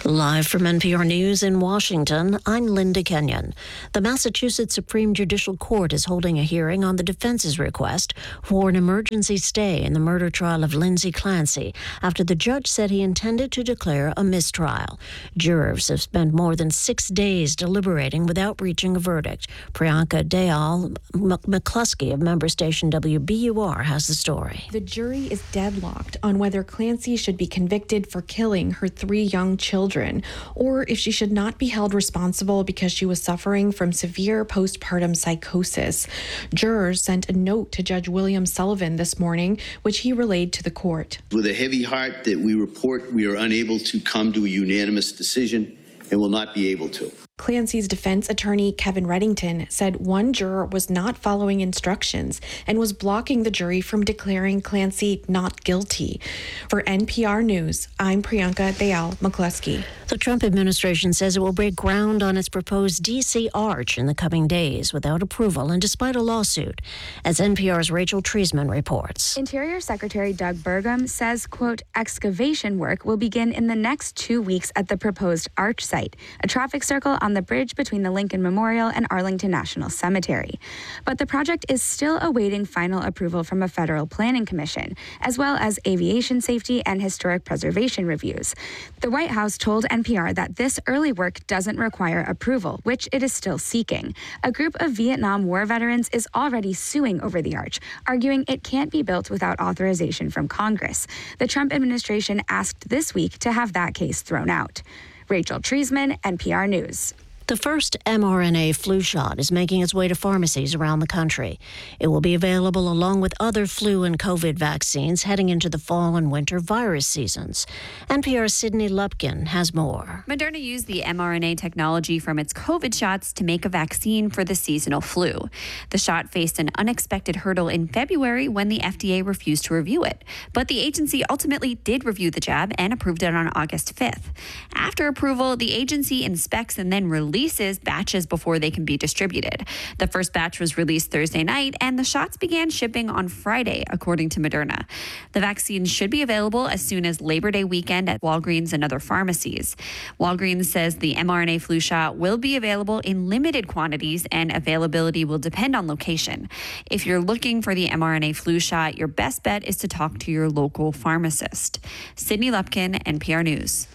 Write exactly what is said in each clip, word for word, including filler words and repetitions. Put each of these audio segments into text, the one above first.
Live from N P R News in Washington, I'm Linda Kenyon. The Massachusetts Supreme Judicial Court is holding a hearing on the defense's request for an emergency stay in the murder trial of Lindsay Clancy after the judge said he intended to declare a mistrial. Jurors have spent more than six days deliberating without reaching a verdict. Priyanka Dayal McCluskey of member station W B U R has the story. The jury is deadlocked on whether Clancy should be convicted for killing her three young children, or if she should not be held responsible because she was suffering from severe postpartum psychosis. Jurors sent a note to Judge William Sullivan this morning, which he relayed to the court. With a heavy heart that we report we are unable to come to a unanimous decision and will not be able to. Clancy's defense attorney, Kevin Reddington, said one juror was not following instructions and was blocking the jury from declaring Clancy not guilty. For N P R News, I'm Priyanka Dayal McCluskey. The Trump administration says it will break ground on its proposed D C Arch in the coming days without approval and despite a lawsuit, as N P R's Rachel Treisman reports. Interior Secretary Doug Burgum says, quote, excavation work will begin in the next two weeks at the proposed Arch site, a traffic circle on the bridge between the Lincoln Memorial and Arlington National Cemetery. But the project is still awaiting final approval from a federal planning commission, as well as aviation safety and historic preservation reviews. The White House told N P R that this early work doesn't require approval, which it is still seeking. A group of Vietnam War veterans is already suing over the arch, arguing it can't be built without authorization from Congress. The Trump administration asked this week to have that case thrown out. Rachel Treisman, N P R News. The first mRNA flu shot is making its way to pharmacies around the country. It will be available along with other flu and COVID vaccines heading into the fall and winter virus seasons. N P R's Sydney Lupkin has more. Moderna used the mRNA technology from its COVID shots to make a vaccine for the seasonal flu. The shot faced an unexpected hurdle in February when the F D A refused to review it. But the agency ultimately did review the jab and approved it on August fifth. After approval, the agency inspects and then releases releases batches before they can be distributed. The first batch was released Thursday night, and the shots began shipping on Friday, according to Moderna. The vaccine should be available as soon as Labor Day weekend at Walgreens and other pharmacies. Walgreens says the mRNA flu shot will be available in limited quantities, and availability will depend on location. If you're looking for the mRNA flu shot, your best bet is to talk to your local pharmacist. Sydney Lupkin, N P R News.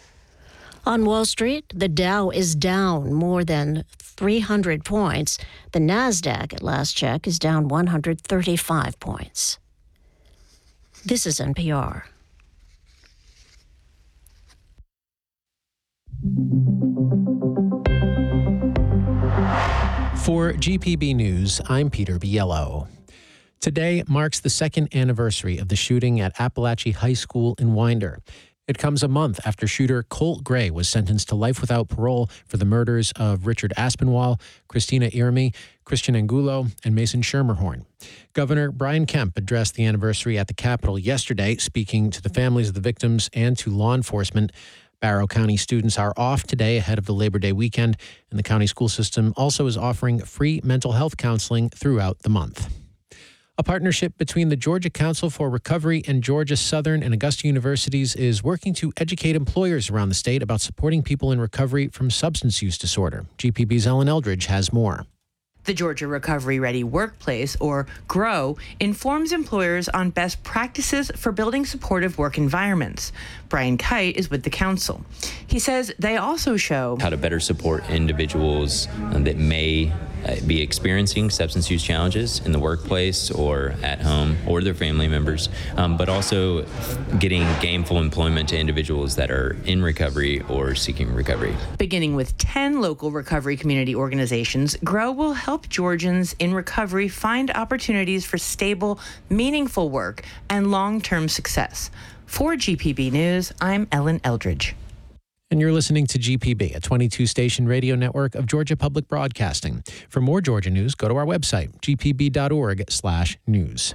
On Wall Street, the Dow is down more than three hundred points. The Nasdaq, at last check, is down one hundred thirty-five points. This is N P R. For G P B News, I'm Peter Biello. Today marks the second anniversary of the shooting at Appalachia High School in Winder. It comes a month after shooter Colt Gray was sentenced to life without parole for the murders of Richard Aspinwall, Christina Irmi, Christian Angulo, and Mason Schermerhorn. Governor Brian Kemp addressed the anniversary at the Capitol yesterday, speaking to the families of the victims and to law enforcement. Barrow County students are off today ahead of the Labor Day weekend, and the county school system also is offering free mental health counseling throughout the month. A partnership between the Georgia Council for Recovery and Georgia Southern and Augusta Universities is working to educate employers around the state about supporting people in recovery from substance use disorder. G P B's Ellen Eldridge has more. The Georgia Recovery Ready Workplace, or GROW, informs employers on best practices for building supportive work environments. Brian Kite is with the council. He says they also show how to better support individuals that may be experiencing substance use challenges in the workplace or at home or their family members, um, but also getting gainful employment to individuals that are in recovery or seeking recovery. Beginning with ten local recovery community organizations, GROW will help Georgians in recovery find opportunities for stable, meaningful work and long-term success. For G P B News, I'm Ellen Eldridge. And you're listening to G P B, a twenty-two station radio network of Georgia Public Broadcasting. For more Georgia news, go to our website, g p b dot org slash news.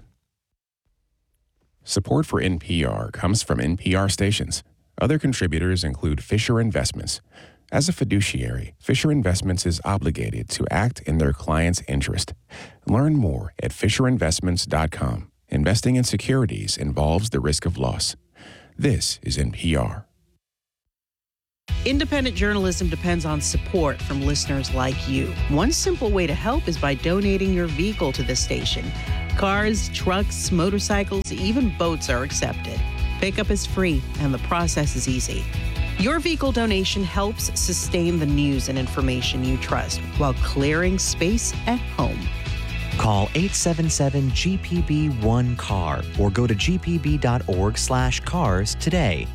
Support for N P R comes from N P R stations. Other contributors include Fisher Investments. As a fiduciary, Fisher Investments is obligated to act in their client's interest. Learn more at fisher investments dot com. Investing in securities involves the risk of loss. This is N P R. Independent journalism depends on support from listeners like you. One simple way to help is by donating your vehicle to the station. Cars, trucks, motorcycles, even boats are accepted. Pickup is free and the process is easy. Your vehicle donation helps sustain the news and information you trust while clearing space at home. Call eight seven seven G P B one C A R or go to g p b dot org slash cars today.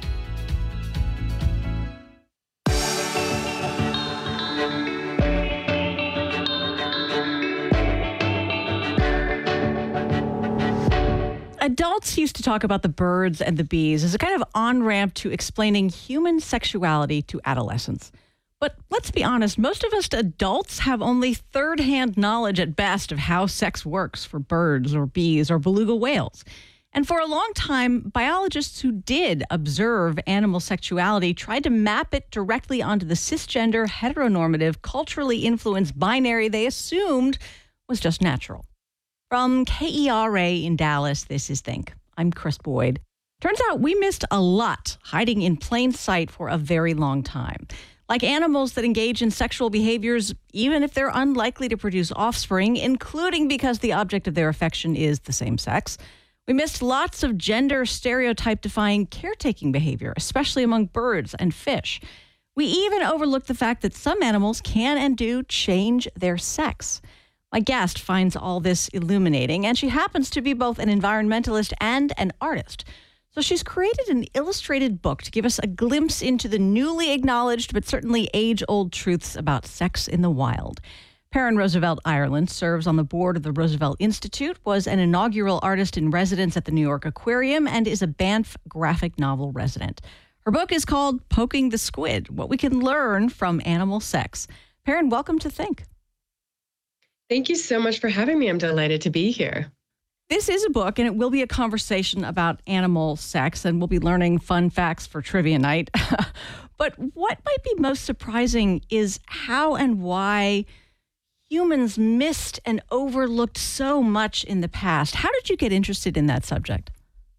Adults used to talk about the birds and the bees as a kind of on-ramp to explaining human sexuality to adolescents. But let's be honest, most of us adults have only third-hand knowledge at best of how sex works for birds or bees or beluga whales. And for a long time, biologists who did observe animal sexuality tried to map it directly onto the cisgender, heteronormative, culturally influenced binary they assumed was just natural. From K E R A in Dallas, this is Think. I'm Chris Boyd. Turns out we missed a lot hiding in plain sight for a very long time. Like animals that engage in sexual behaviors, even if they're unlikely to produce offspring, including because the object of their affection is the same sex. We missed lots of gender stereotype-defying caretaking behavior, especially among birds and fish. We even overlooked the fact that some animals can and do change their sex. My guest finds all this illuminating, and she happens to be both an environmentalist and an artist. So she's created an illustrated book to give us a glimpse into the newly acknowledged but certainly age-old truths about sex in the wild. Perrin Roosevelt Ireland serves on the board of the Roosevelt Institute, was an inaugural artist in residence at the New York Aquarium, and is a Banff graphic novel resident. Her book is called Poking the Squid, What We Can Learn from Animal Sex. Perrin, welcome to Think. Thank you so much for having me. I'm delighted to be here. This is a book, and it will be a conversation about animal sex, and we'll be learning fun facts for trivia night. But what might be most surprising is how and why humans missed and overlooked so much in the past. How did you get interested in that subject?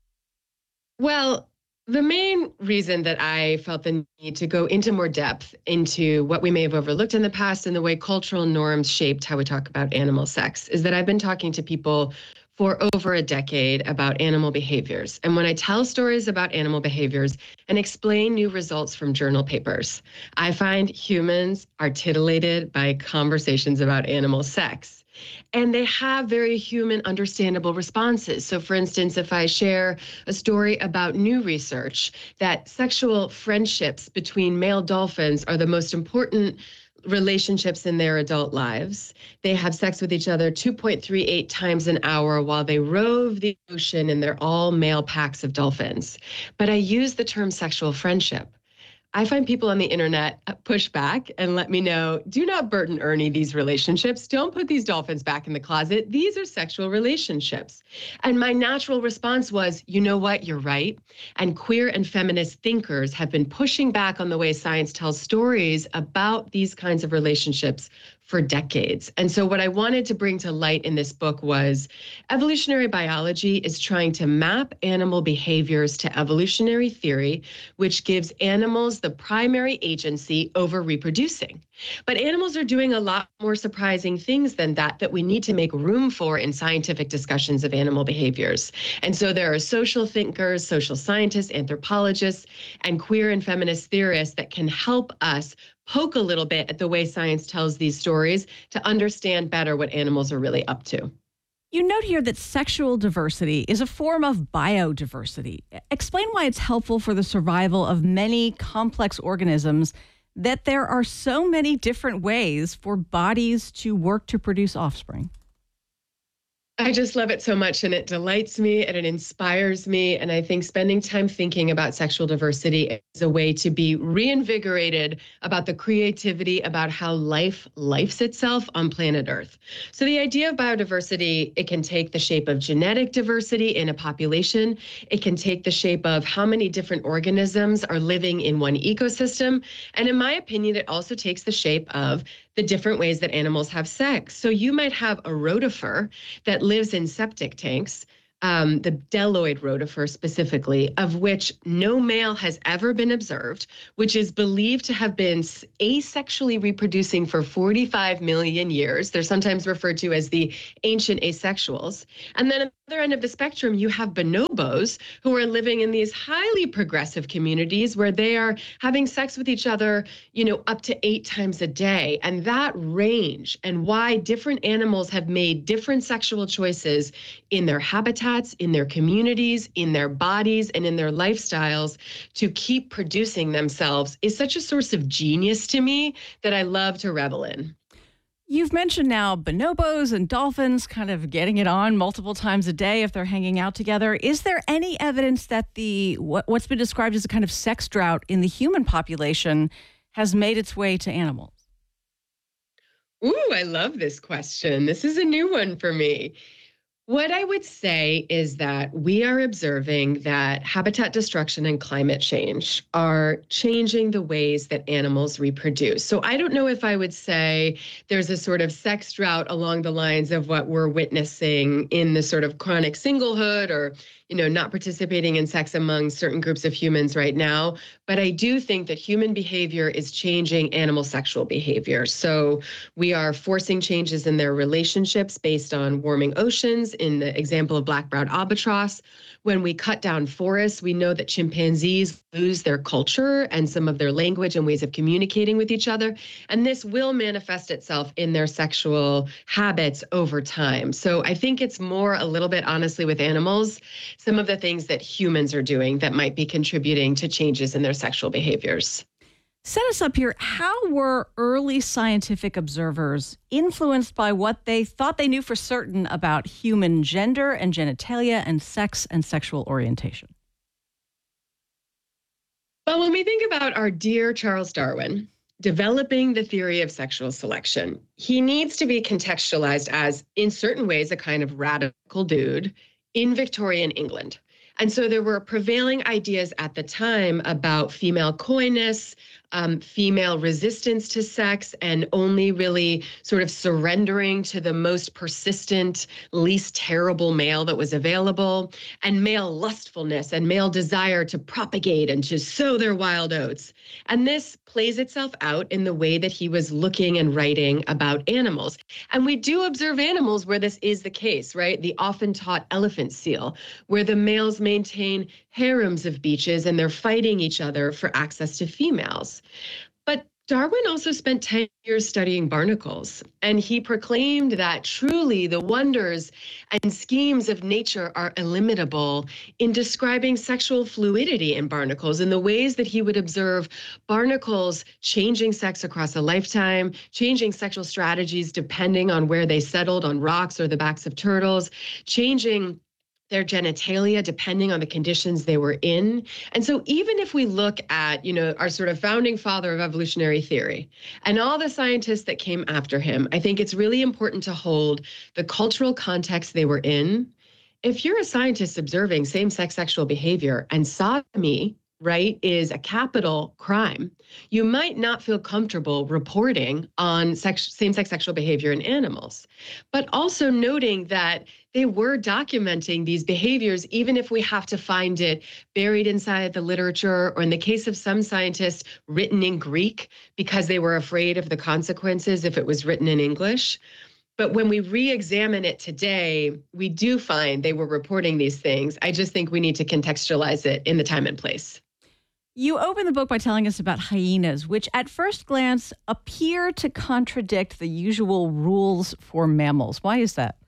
Well, the main reason that I felt the need to go into more depth into what we may have overlooked in the past and the way cultural norms shaped how we talk about animal sex is that I've been talking to people for over a decade about animal behaviors. And when I tell stories about animal behaviors and explain new results from journal papers, I find humans are titillated by conversations about animal sex. And they have very human, understandable responses. So, for instance, if I share a story about new research that sexual friendships between male dolphins are the most important relationships in their adult lives. They have sex with each other two point three eight times an hour while they rove the ocean, and they're all male packs of dolphins. But I use the term sexual friendship. I find people on the internet push back and let me know, do not Bert and Ernie these relationships. Don't put these dolphins back in the closet. These are sexual relationships. And my natural response was, you know what, you're right. And queer and feminist thinkers have been pushing back on the way science tells stories about these kinds of relationships for decades. And so what I wanted to bring to light in this book was evolutionary biology is trying to map animal behaviors to evolutionary theory, which gives animals the primary agency over reproducing. But animals are doing a lot more surprising things than that, that we need to make room for in scientific discussions of animal behaviors. And so there are social thinkers, social scientists, anthropologists, and queer and feminist theorists that can help us poke a little bit at the way science tells these stories to understand better what animals are really up to. You note here that sexual diversity is a form of biodiversity. Explain why it's helpful for the survival of many complex organisms that there are so many different ways for bodies to work to produce offspring. I just love it so much, and it delights me and it inspires me. And I think spending time thinking about sexual diversity is a way to be reinvigorated about the creativity, about how life lifes itself on planet Earth. So the idea of biodiversity, it can take the shape of genetic diversity in a population. It can take the shape of how many different organisms are living in one ecosystem. And in my opinion, it also takes the shape of the different ways that animals have sex. So you might have a rotifer that lives in septic tanks, um, the Bdelloid rotifer specifically, of which no male has ever been observed, which is believed to have been asexually reproducing for forty-five million years. They're sometimes referred to as the ancient asexuals. And then at the other end of the spectrum, you have bonobos who are living in these highly progressive communities where they are having sex with each other, you know, up to eight times a day. And that range and why different animals have made different sexual choices in their habitats, in their communities, in their bodies, and in their lifestyles to keep producing themselves is such a source of genius to me that I love to revel in. You've mentioned now bonobos and dolphins kind of getting it on multiple times a day if they're hanging out together. Is there any evidence that the what, what's been described as a kind of sex drought in the human population has made its way to animals? Ooh, I love this question. This is a new one for me. What I would say is that we are observing that habitat destruction and climate change are changing the ways that animals reproduce. So I don't know if I would say there's a sort of sex drought along the lines of what we're witnessing in the sort of chronic singlehood or, you know, not participating in sex among certain groups of humans right now. But I do think that human behavior is changing animal sexual behavior. So we are forcing changes in their relationships based on warming oceans. In the example of black-browed albatross, when we cut down forests, we know that chimpanzees lose their culture and some of their language and ways of communicating with each other. And this will manifest itself in their sexual habits over time. So I think it's more a little bit, honestly, with animals, some of the things that humans are doing that might be contributing to changes in their sexual behaviors. Set us up here. How were early scientific observers influenced by what they thought they knew for certain about human gender and genitalia and sex and sexual orientation? Well, when we think about our dear Charles Darwin developing the theory of sexual selection, he needs to be contextualized as, in certain ways, a kind of radical dude in Victorian England. And so there were prevailing ideas at the time about female coyness, um, female resistance to sex, and only really sort of surrendering to the most persistent, least terrible male that was available, and male lustfulness and male desire to propagate and to sow their wild oats. And this plays itself out in the way that he was looking and writing about animals. And we do observe animals where this is the case, right? The often taught elephant seal, where the males maintain harems of beaches and they're fighting each other for access to females. But Darwin also spent ten years studying barnacles, and he proclaimed that truly the wonders and schemes of nature are illimitable in describing sexual fluidity in barnacles and the ways that he would observe barnacles changing sex across a lifetime, changing sexual strategies depending on where they settled on rocks or the backs of turtles, changing their genitalia depending on the conditions they were in. And so even if we look at, you know, our sort of founding father of evolutionary theory and all the scientists that came after him, I think it's really important to hold the cultural context they were in. If you're a scientist observing same-sex sexual behavior and sodomy, right, is a capital crime, you might not feel comfortable reporting on sex, same-sex sexual behavior in animals, but also noting that they were documenting these behaviors, even if we have to find it buried inside the literature, or in the case of some scientists, written in Greek because they were afraid of the consequences if it was written in English. But when we re-examine it today, we do find they were reporting these things. I just think we need to contextualize it in the time and place. You open the book by telling us about hyenas, which at first glance appear to contradict the usual rules for mammals. Why is that?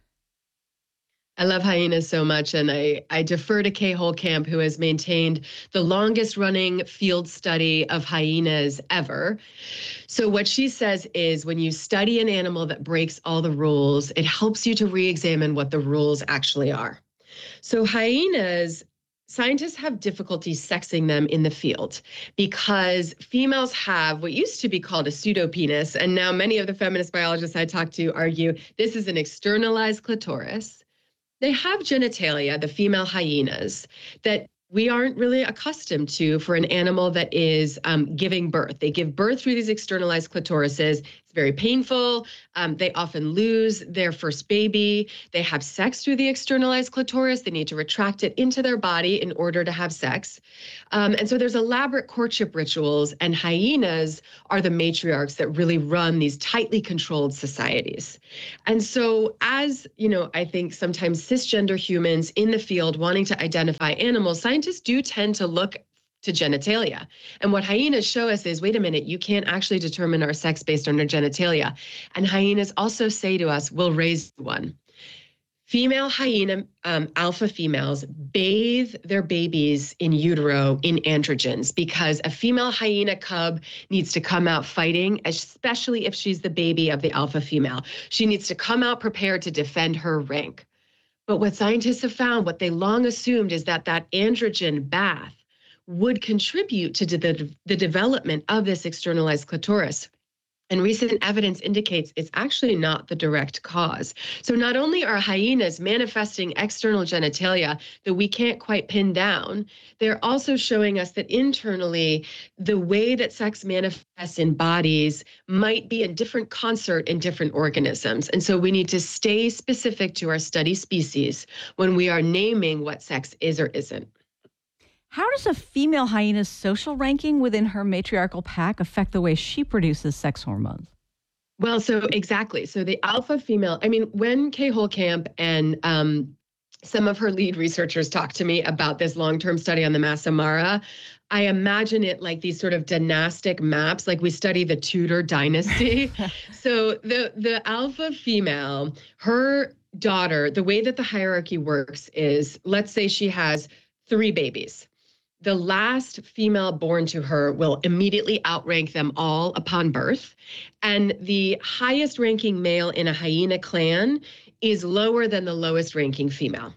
I love hyenas so much, and I, I defer to Kay Holcamp, who has maintained the longest running field study of hyenas ever. So what she says is when you study an animal that breaks all the rules, it helps you to re-examine what the rules actually are. So hyenas, scientists have difficulty sexing them in the field because females have what used to be called a pseudopenis, and now many of the feminist biologists I talk to argue this is an externalized clitoris. They have genitalia, the female hyenas, that we aren't really accustomed to for an animal that is um, giving birth. They give birth through these externalized clitorises. It's very painful. Um, they often lose their first baby. They have sex through the externalized clitoris. They need to retract it into their body in order to have sex. Um, and so there's elaborate courtship rituals, and hyenas are the matriarchs that really run these tightly controlled societies. And so as, you know, I think sometimes cisgender humans in the field wanting to identify animals, scientists do tend to look to genitalia. And what hyenas show us is, wait a minute, you can't actually determine our sex based on our genitalia. And hyenas also say to us, we'll raise one. Female hyena um, alpha females bathe their babies in utero in androgens because a female hyena cub needs to come out fighting, especially if she's the baby of the alpha female. She needs to come out prepared to defend her rank. But what scientists have found, what they long assumed, is that that androgen bath would contribute to the, the development of this externalized clitoris. And recent evidence indicates it's actually not the direct cause. So not only are hyenas manifesting external genitalia that we can't quite pin down, they're also showing us that internally, the way that sex manifests in bodies might be in different concert in different organisms. And so we need to stay specific to our study species when we are naming what sex is or isn't. How does a female hyena's social ranking within her matriarchal pack affect the way she produces sex hormones? Well, so exactly. So the alpha female, I mean, when Kay Holcamp and um, some of her lead researchers talked to me about this long-term study on the Masamara, I imagine it like these sort of dynastic maps, like we study the Tudor dynasty. So the, the alpha female, her daughter, the way that the hierarchy works is, let's say she has three babies. The last female born to her will immediately outrank them all upon birth. And the highest ranking male in a hyena clan is lower than the lowest ranking female.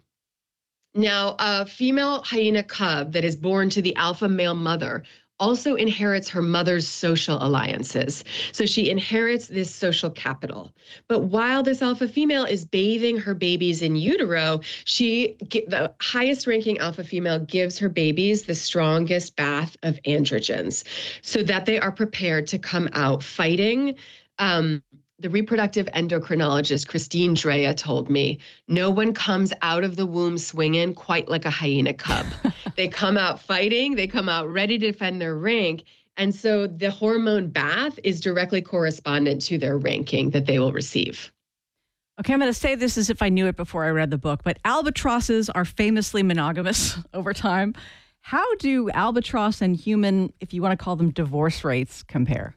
Now, a female hyena cub that is born to the alpha male mother also inherits her mother's social alliances. So she inherits this social capital. But while this alpha female is bathing her babies in utero, she, the highest ranking alpha female gives her babies the strongest bath of androgens so that they are prepared to come out fighting. Um, The reproductive endocrinologist, Christine Drea, told me, no one comes out of the womb swinging quite like a hyena cub. They come out fighting, they come out ready to defend their rank. And so the hormone bath is directly correspondent to their ranking that they will receive. Okay, I'm going to say this as if I knew it before I read the book, but albatrosses are famously monogamous over time. How do albatross and human, if you want to call them divorce rates, compare?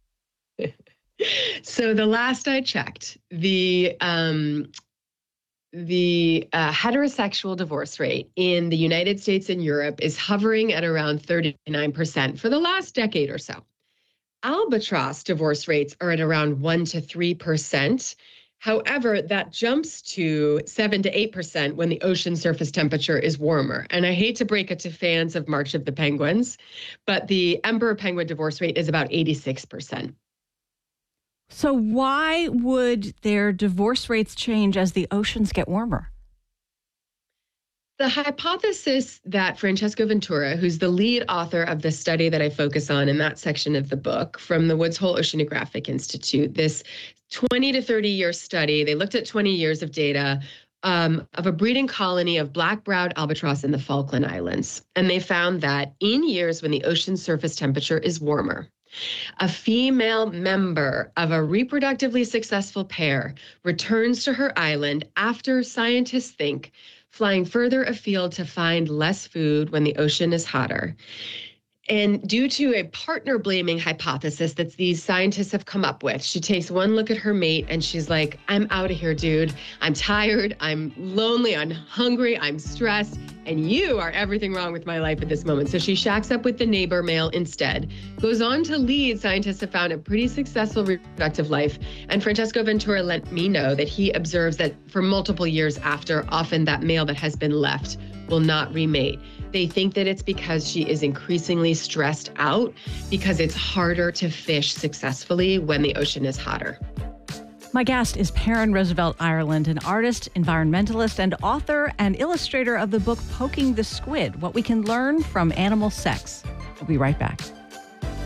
So the last I checked, the um, the uh, heterosexual divorce rate in the United States and Europe is hovering at around thirty-nine percent for the last decade or so. Albatross divorce rates are at around one to three percent. However, that jumps to seven to eight percent when the ocean surface temperature is warmer. And I hate to break it to fans of March of the Penguins, but the emperor penguin divorce rate is about eighty-six percent. So why would their divorce rates change as the oceans get warmer? The hypothesis that Francesco Ventura, who's the lead author of the study that I focus on in that section of the book from the Woods Hole Oceanographic Institute, this twenty to thirty year study, they looked at twenty years of data um, of a breeding colony of black-browed albatross in the Falkland Islands. And they found that in years when the ocean surface temperature is warmer, a female member of a reproductively successful pair returns to her island after scientists think flying further afield to find less food when the ocean is hotter. And due to a partner blaming hypothesis that these scientists have come up with, she takes one look at her mate and she's like, I'm out of here, dude. I'm tired. I'm lonely. I'm hungry. I'm stressed. And you are everything wrong with my life at this moment. So she shacks up with the neighbor male instead, goes on to lead, scientists have found, a pretty successful reproductive life. And Francesco Ventura let me know that he observes that for multiple years after, often that male that has been left will not remate. They think that it's because she is increasingly stressed out because it's harder to fish successfully when the ocean is hotter. My guest is Perrin Roosevelt Ireland, an artist, environmentalist, and author and illustrator of the book Poking the Squid, What We Can Learn from Animal Sex. We'll be right back.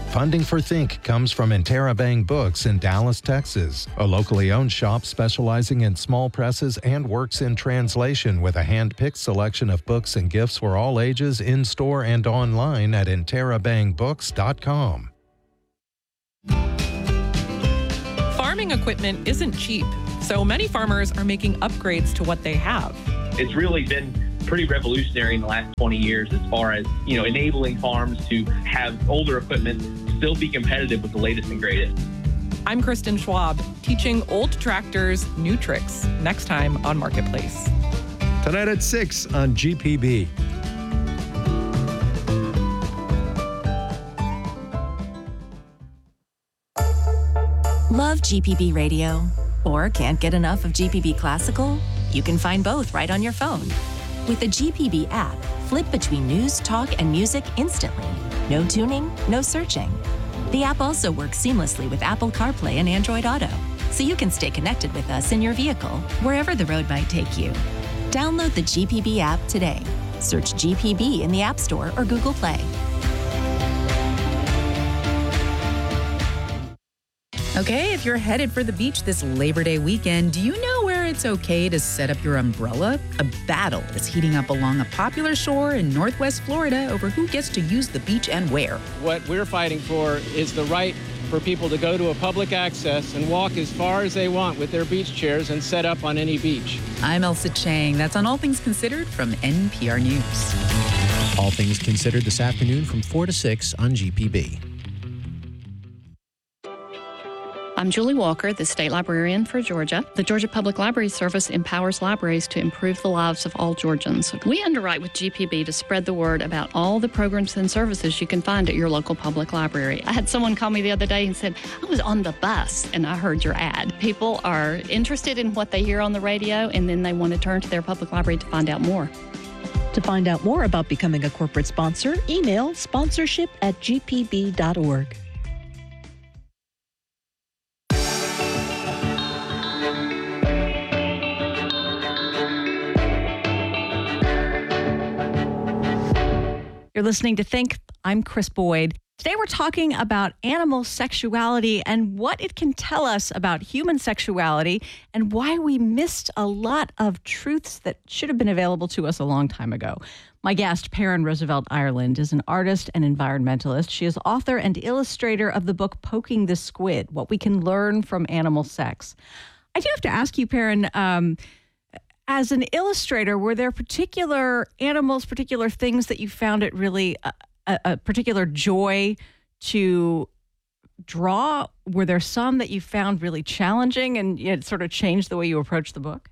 Funding for Think comes from Interabang Books in Dallas, Texas, a locally owned shop specializing in small presses and works in translation with a hand-picked selection of books and gifts for all ages in-store and online at interabang books dot com. Farming equipment isn't cheap, so many farmers are making upgrades to what they have. It's really been pretty revolutionary in the last twenty years as far as, you know, enabling farms to have older equipment still be competitive with the latest and greatest. I'm Kristen Schwab, teaching old tractors new tricks, next time on Marketplace. Tonight at six on G P B. Love G P B Radio? Or can't get enough of G P B Classical? You can find both right on your phone. With the G P B app, flip between news, talk, and music instantly. No tuning, no searching. The app also works seamlessly with Apple CarPlay and Android Auto, so you can stay connected with us in your vehicle, wherever the road might take you. Download the G P B app today. Search G P B in the App Store or Google Play. Okay, if you're headed for the beach this Labor Day weekend, do you know where it's okay to set up your umbrella? A battle is heating up along a popular shore in Northwest Florida over who gets to use the beach and where. What we're fighting for is the right for people to go to a public access and walk as far as they want with their beach chairs and set up on any beach. I'm Elsa Chang. That's on All Things Considered from N P R News. All Things Considered this afternoon from four to six on G P B. I'm Julie Walker, the State Librarian for Georgia. The Georgia Public Library Service empowers libraries to improve the lives of all Georgians. We underwrite with G P B to spread the word about all the programs and services you can find at your local public library. I had someone call me the other day and said, I was on the bus and I heard your ad. People are interested in what they hear on the radio, and then they want to turn to their public library to find out more. To find out more about becoming a corporate sponsor, email sponsorship at g p b dot org. You're listening to Think. I'm Chris Boyd. Today we're talking about animal sexuality and what it can tell us about human sexuality and why we missed a lot of truths that should have been available to us a long time ago. My guest, Perrin Roosevelt Ireland, is an artist and environmentalist. She is author and illustrator of the book Poking the Squid, What We Can Learn from Animal Sex. I do have to ask you, Perrin, um, as an illustrator, were there particular animals, particular things that you found it really a, a, a particular joy to draw? Were there some that you found really challenging and it sort of changed the way you approached the book?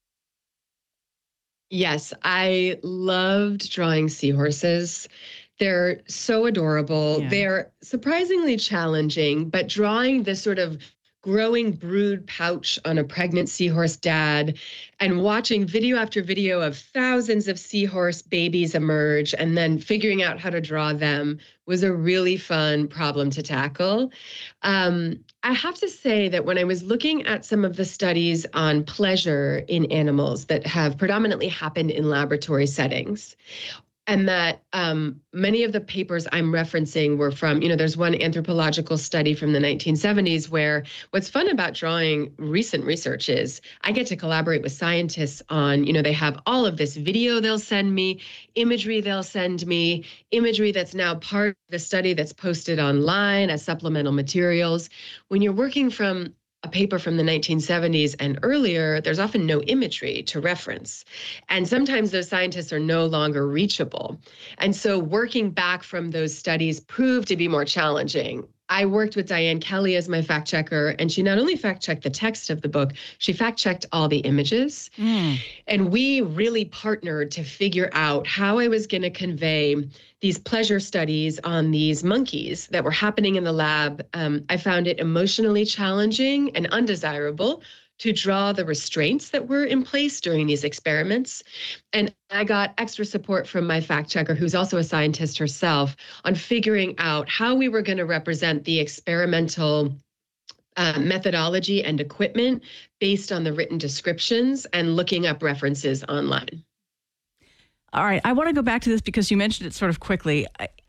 Yes, I loved drawing seahorses. They're so adorable. Yeah. They're surprisingly challenging, but drawing this sort of growing brood pouch on a pregnant seahorse dad and watching video after video of thousands of seahorse babies emerge and then figuring out how to draw them was a really fun problem to tackle. Um, I have to say that when I was looking at some of the studies on pleasure in animals that have predominantly happened in laboratory settings, and that um, many of the papers I'm referencing were from, you know, there's one anthropological study from the nineteen seventies where what's fun about drawing recent research is I get to collaborate with scientists on, you know, they have all of this video they'll send me, imagery they'll send me, imagery that's now part of the study that's posted online as supplemental materials. When you're working from a paper from the nineteen seventies and earlier, there's often no imagery to reference. And sometimes those scientists are no longer reachable. And so working back from those studies proved to be more challenging. I worked with Diane Kelly as my fact checker, and she not only fact checked the text of the book, she fact checked all the images. Mm. And we really partnered to figure out how I was going to convey these pleasure studies on these monkeys that were happening in the lab. Um, I found it emotionally challenging and undesirable to draw the restraints that were in place during these experiments. And I got extra support from my fact checker, who's also a scientist herself, on figuring out how we were going to represent the experimental uh, methodology and equipment based on the written descriptions and looking up references online. All right. I want to go back to this because you mentioned it sort of quickly.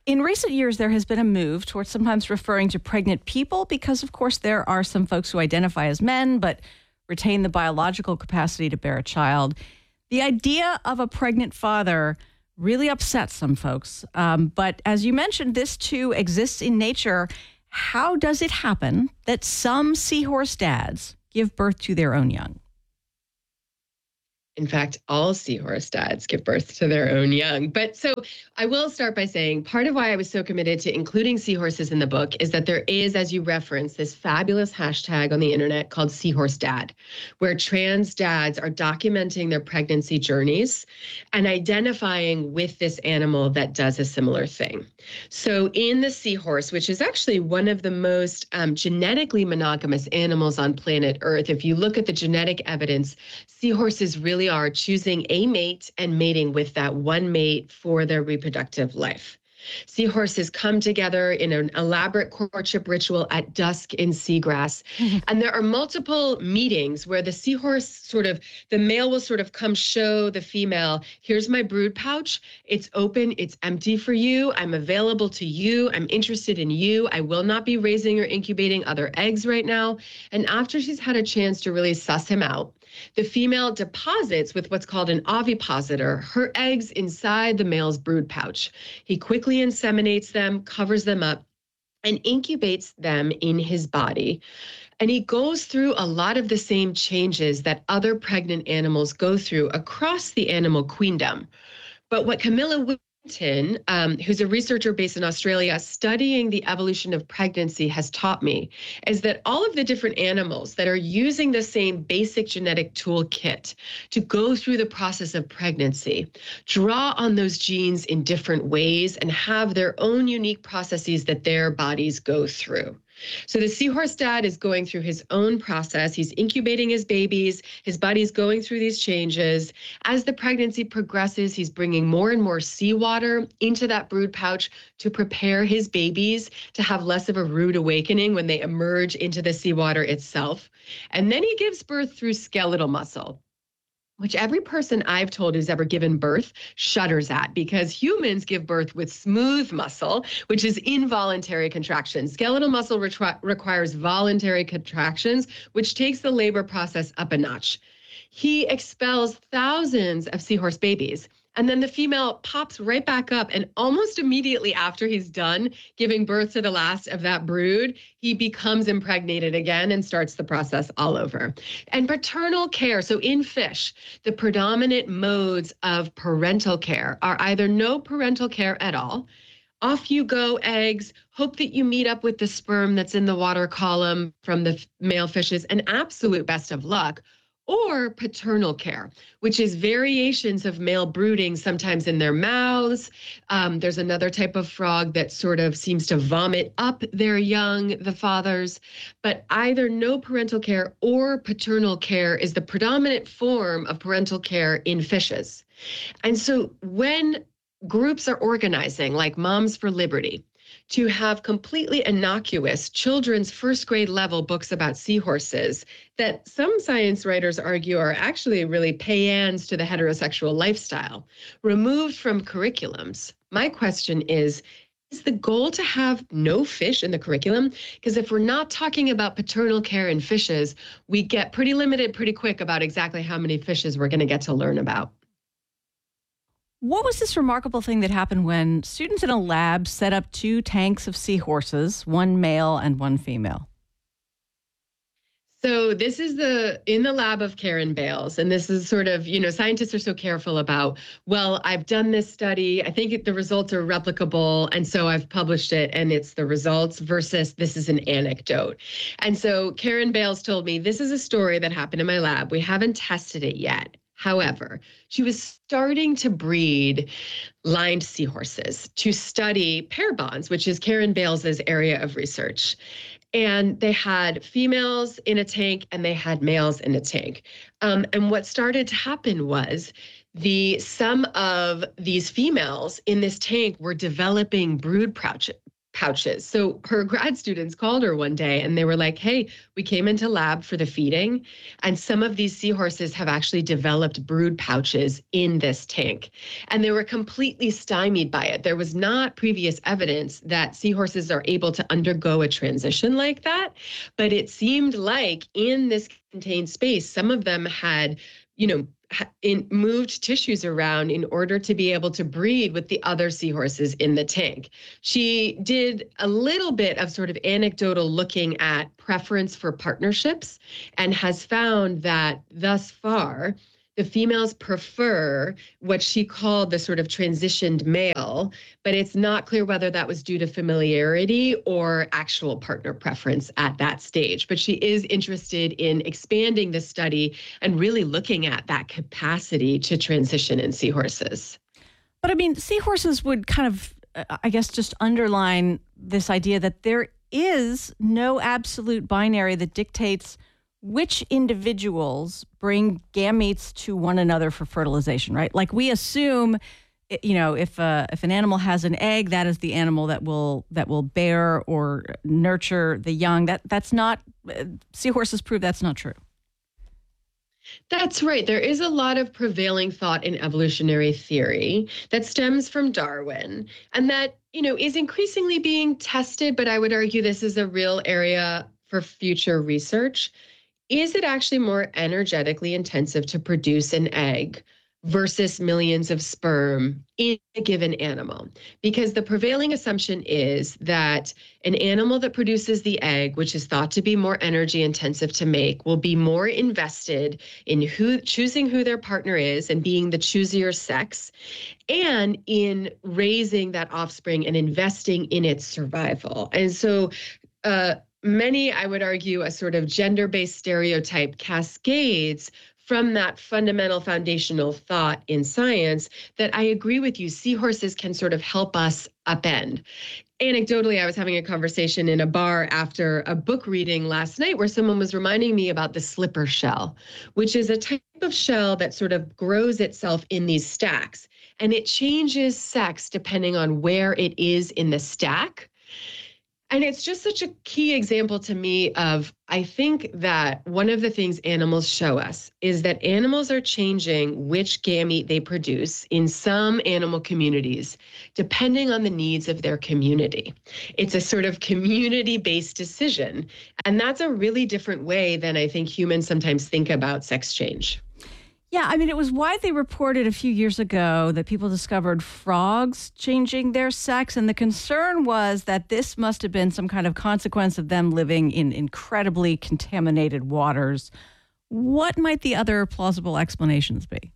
In recent years, there has been a move towards sometimes referring to pregnant people because, of course, there are some folks who identify as men but retain the biological capacity to bear a child. The idea of a pregnant father really upsets some folks. Um, but as you mentioned, this too exists in nature. How does it happen that some seahorse dads give birth to their own young? In fact, all seahorse dads give birth to their own young. But so I will start by saying part of why I was so committed to including seahorses in the book is that there is, as you referenced, this fabulous hashtag on the internet called Seahorse Dad, where trans dads are documenting their pregnancy journeys and identifying with this animal that does a similar thing. So in the seahorse, which is actually one of the most um, genetically monogamous animals on planet Earth, if you look at the genetic evidence, seahorses really are choosing a mate and mating with that one mate for their reproductive life. Seahorses come together in an elaborate courtship ritual at dusk in seagrass. Mm-hmm. And there are multiple meetings where the seahorse sort of, the male will sort of come show the female, here's my brood pouch. It's open. It's empty for you. I'm available to you. I'm interested in you. I will not be raising or incubating other eggs right now. And after she's had a chance to really suss him out, the female deposits with what's called an ovipositor her eggs inside the male's brood pouch. He quickly inseminates them, covers them up, and incubates them in his body. And he goes through a lot of the same changes that other pregnant animals go through across the animal queendom. But what Camilla Winton, Um, who's a researcher based in Australia studying the evolution of pregnancy, has taught me is that all of the different animals that are using the same basic genetic toolkit to go through the process of pregnancy draw on those genes in different ways and have their own unique processes that their bodies go through. So the seahorse dad is going through his own process. He's incubating his babies. His body's going through these changes. As the pregnancy progresses, he's bringing more and more seawater into that brood pouch to prepare his babies to have less of a rude awakening when they emerge into the seawater itself. And then he gives birth through skeletal muscle, which every person I've told who's ever given birth shudders at, because humans give birth with smooth muscle, which is involuntary contractions. Skeletal muscle retri- requires voluntary contractions, which takes the labor process up a notch. He expels thousands of seahorse babies, and then the female pops right back up, and almost immediately after he's done giving birth to the last of that brood, he becomes impregnated again and starts the process all over. And paternal care, so in fish, the predominant modes of parental care are either no parental care at all, off you go eggs, hope that you meet up with the sperm that's in the water column from the male fishes, and absolute best of luck, or paternal care, which is variations of male brooding, sometimes in their mouths. Um, there's another type of frog that sort of seems to vomit up their young, the fathers. But either no parental care or paternal care is the predominant form of parental care in fishes. And so when groups are organizing, like Moms for Liberty, to have completely innocuous children's first grade level books about seahorses that some science writers argue are actually really pay-ans to the heterosexual lifestyle, removed from curriculums. My question is, is the goal to have no fish in the curriculum? Because if we're not talking about paternal care in fishes, we get pretty limited pretty quick about exactly how many fishes we're going to get to learn about. What was this remarkable thing that happened when students in a lab set up two tanks of seahorses, one male and one female? So this is the in the lab of Karen Bales, and this is sort of, you know, scientists are so careful about, well, I've done this study, I think the results are replicable, and so I've published it, and it's the results versus this is an anecdote. And so Karen Bales told me, this is a story that happened in my lab. We haven't tested it yet. However, she was starting to breed lined seahorses to study pair bonds, which is Karen Bales's area of research. And they had females in a tank and they had males in a tank. Um, and what started to happen was the some of these females in this tank were developing brood pouch, pouches. So her grad students called her one day and they were like, hey, we came into lab for the feeding, and some of these seahorses have actually developed brood pouches in this tank. And they were completely stymied by it. There was not previous evidence that seahorses are able to undergo a transition like that. But it seemed like in this contained space, some of them had, you know, in moved tissues around in order to be able to breed with the other seahorses in the tank. She did a little bit of sort of anecdotal looking at preference for partnerships and has found that thus far, the females prefer what she called the sort of transitioned male, but it's not clear whether that was due to familiarity or actual partner preference at that stage. But she is interested in expanding the study and really looking at that capacity to transition in seahorses. But I mean, seahorses would kind of, uh, I guess, just underline this idea that there is no absolute binary that dictates which individuals bring gametes to one another for fertilization, right? Like we assume, you know, if uh, if an animal has an egg, that is the animal that will that will bear or nurture the young. That that's not, uh, seahorses prove that's not true. That's right. There is a lot of prevailing thought in evolutionary theory that stems from Darwin and that, you know, is increasingly being tested, but I would argue this is a real area for future research. Is it actually more energetically intensive to produce an egg versus millions of sperm in a given animal? Because the prevailing assumption is that an animal that produces the egg, which is thought to be more energy intensive to make, will be more invested in who choosing who their partner is and being the choosier sex, and in raising that offspring and investing in its survival. And so, uh, many, I would argue, a sort of gender-based stereotype cascades from that fundamental foundational thought in science that I agree with you, seahorses can sort of help us upend. Anecdotally, I was having a conversation in a bar after a book reading last night where someone was reminding me about the slipper shell, which is a type of shell that sort of grows itself in these stacks. And it changes sex depending on where it is in the stack. And it's just such a key example to me of, I think that one of the things animals show us is that animals are changing which gamete they produce in some animal communities, depending on the needs of their community. It's a sort of community-based decision. And that's a really different way than I think humans sometimes think about sex change. Yeah, I mean, it was widely reported a few years ago that people discovered frogs changing their sex, and the concern was that this must have been some kind of consequence of them living in incredibly contaminated waters. What might the other plausible explanations be?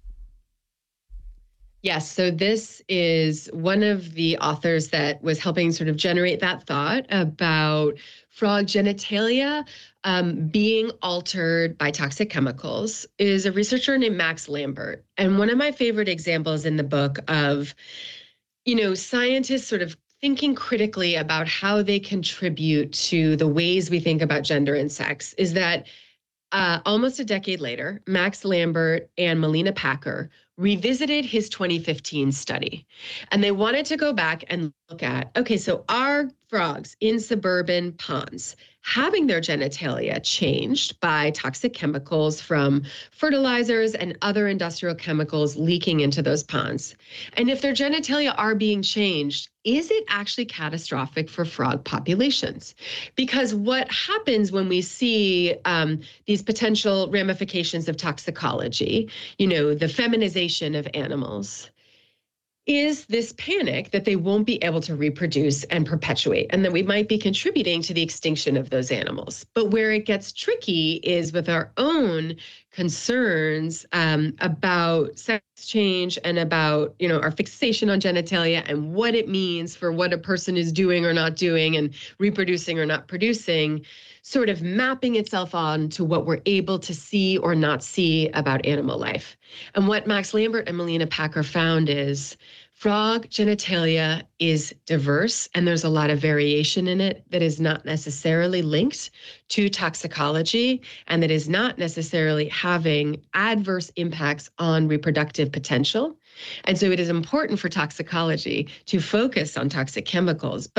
Yes, so this is one of the authors that was helping sort of generate that thought about frog genitalia um, being altered by toxic chemicals is a researcher named Max Lambert. And one of my favorite examples in the book of, you know, scientists sort of thinking critically about how they contribute to the ways we think about gender and sex is that uh, almost a decade later, Max Lambert and Melina Packer revisited his twenty fifteen study. And they wanted to go back and look at, okay, so are frogs in suburban ponds having their genitalia changed by toxic chemicals from fertilizers and other industrial chemicals leaking into those ponds? And if their genitalia are being changed, is it actually catastrophic for frog populations? Because what happens when we see um, these potential ramifications of toxicology, you know, the feminization of animals, is this panic that they won't be able to reproduce and perpetuate, and that we might be contributing to the extinction of those animals. But where it gets tricky is with our own concerns um, about sex change and about, you know, our fixation on genitalia and what it means for what a person is doing or not doing and reproducing or not producing, sort of mapping itself on to what we're able to see or not see about animal life. And what Max Lambert and Melina Packer found is frog genitalia is diverse, and there's a lot of variation in it that is not necessarily linked to toxicology and that is not necessarily having adverse impacts on reproductive potential. And so it is important for toxicology to focus on toxic chemicals, but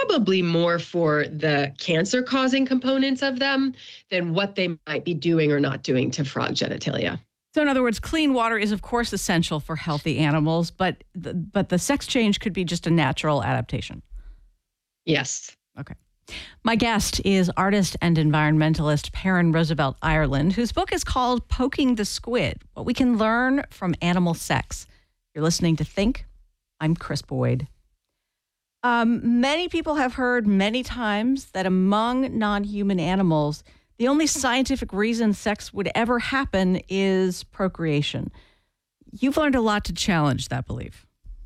probably more for the cancer-causing components of them than what they might be doing or not doing to frog genitalia. So in other words, clean water is, of course, essential for healthy animals, but the, but the sex change could be just a natural adaptation. Yes. Okay. My guest is artist and environmentalist Perrin Roosevelt Ireland, whose book is called Poking the Squid, What We Can Learn from Animal Sex. You're listening to Think. I'm Chris Boyd. Um, many people have heard many times that among non-human animals, the only scientific reason sex would ever happen is procreation. You've learned a lot to challenge that belief.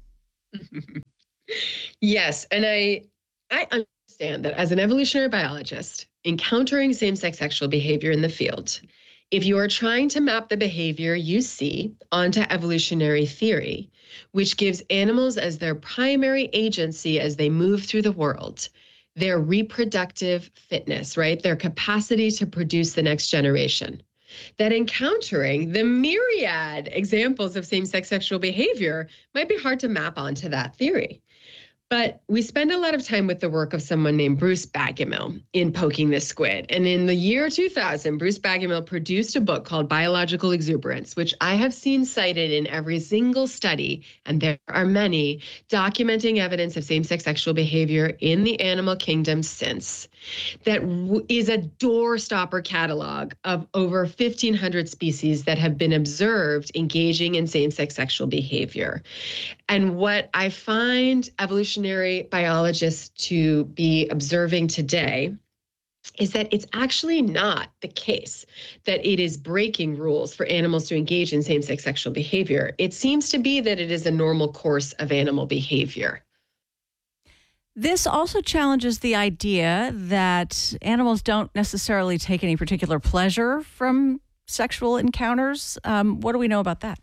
Yes, and I I understand that as an evolutionary biologist, encountering same-sex sexual behavior in the field, if you are trying to map the behavior you see onto evolutionary theory, which gives animals as their primary agency as they move through the world, their reproductive fitness, right? Their capacity to produce the next generation. That encountering the myriad examples of same-sex sexual behavior might be hard to map onto that theory. But we spend a lot of time with the work of someone named Bruce Bagamill in Poking the Squid. And in the year two thousand, Bruce Bagamill produced a book called Biological Exuberance, which I have seen cited in every single study, and there are many, documenting evidence of same-sex sexual behavior in the animal kingdom since. That w- is a doorstopper catalog of over fifteen hundred species that have been observed engaging in same-sex sexual behavior. And what I find evolutionary biologists to be observing today is that it's actually not the case that it is breaking rules for animals to engage in same-sex sexual behavior. It seems to be that it is a normal course of animal behavior. This also challenges the idea that animals don't necessarily take any particular pleasure from sexual encounters. Um, what do we know about that?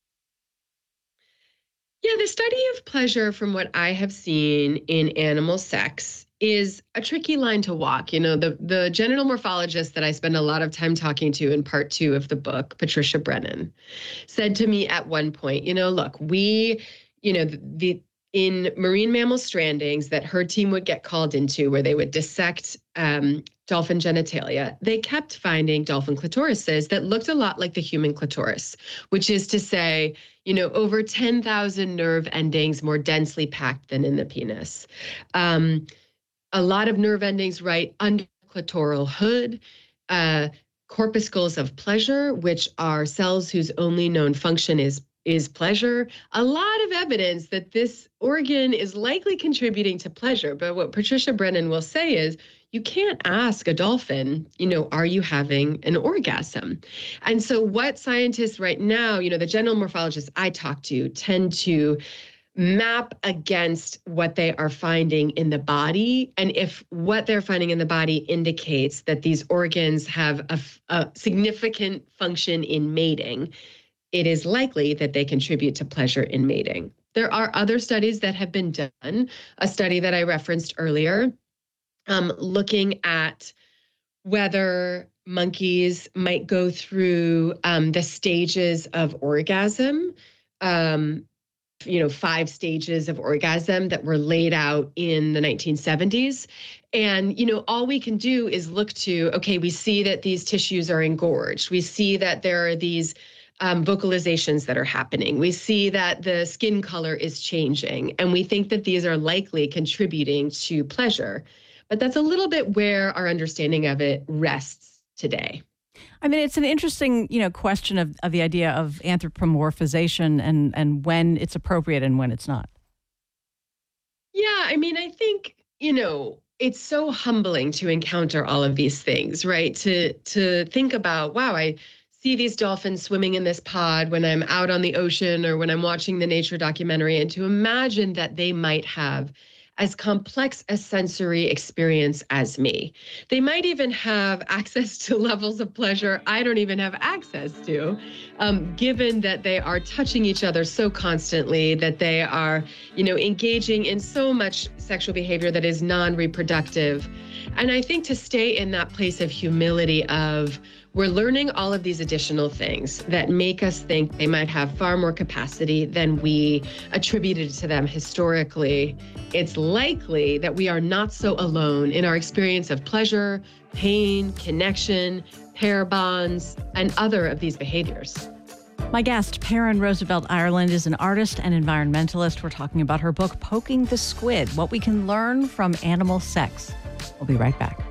Yeah, the study of pleasure, from what I have seen in animal sex, is a tricky line to walk. You know, the, the genital morphologist that I spend a lot of time talking to in part two of the book, Patricia Brennan, said to me at one point, you know, look, we, you know, the, the in marine mammal strandings that her team would get called into, where they would dissect um, dolphin genitalia, they kept finding dolphin clitorises that looked a lot like the human clitoris, which is to say, you know, over ten thousand nerve endings more densely packed than in the penis. Um, a lot of nerve endings right under the clitoral hood, uh, corpuscles of pleasure, which are cells whose only known function is is pleasure. A lot of evidence that this organ is likely contributing to pleasure. But what Patricia Brennan will say is, you can't ask a dolphin, you know, are you having an orgasm? And so what scientists right now, you know, the genital morphologists I talk to tend to map against what they are finding in the body. And if what they're finding in the body indicates that these organs have a, a significant function in mating, it is likely that they contribute to pleasure in mating. There are other studies that have been done. A study that I referenced earlier, um, looking at whether monkeys might go through um, the stages of orgasm, um, you know, five stages of orgasm that were laid out in the nineteen seventies. And, you know, all we can do is look to, okay, we see that these tissues are engorged. We see that there are these Um, vocalizations that are happening. We see that the skin color is changing, and we think that these are likely contributing to pleasure. But that's a little bit where our understanding of it rests today. I mean, it's an interesting, you know, question of, of the idea of anthropomorphization and, and when it's appropriate and when it's not. Yeah, I mean, I think, you know, it's so humbling to encounter all of these things, right? To to think about, wow, I see these dolphins swimming in this pod when I'm out on the ocean or when I'm watching the nature documentary, and to imagine that they might have as complex a sensory experience as me. They might even have access to levels of pleasure I don't even have access to, um, given that they are touching each other so constantly, that they are, you know, engaging in so much sexual behavior that is non-reproductive. And I think to stay in that place of humility of, we're learning all of these additional things that make us think they might have far more capacity than we attributed to them historically. It's likely that we are not so alone in our experience of pleasure, pain, connection, pair bonds, and other of these behaviors. My guest, Perrin Roosevelt Ireland, is an artist and environmentalist. We're talking about her book, Poking the Squid, What We Can Learn from Animal Sex. We'll be right back.